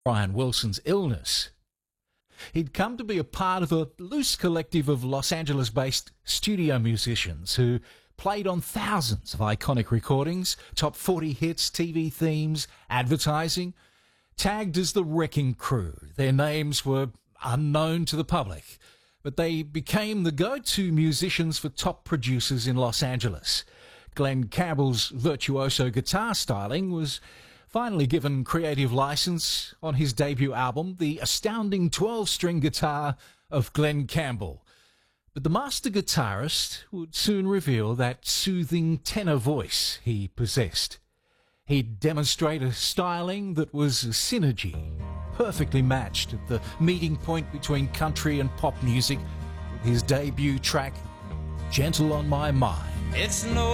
Brian Wilson's illness. He'd come to be a part of a loose collective of Los Angeles-based studio musicians who played on thousands of iconic recordings, top 40 hits, TV themes, advertising, tagged as the Wrecking Crew. Their names were unknown to the public, but they became the go-to musicians for top producers in Los Angeles. Glen Campbell's virtuoso guitar styling was finally given creative license on his debut album, The Astounding 12-String Guitar of Glen Campbell. But the master guitarist would soon reveal that soothing tenor voice he possessed. He'd demonstrate a styling that was a synergy, perfectly matched at the meeting point between country and pop music with his debut track, Gentle on My Mind. It's no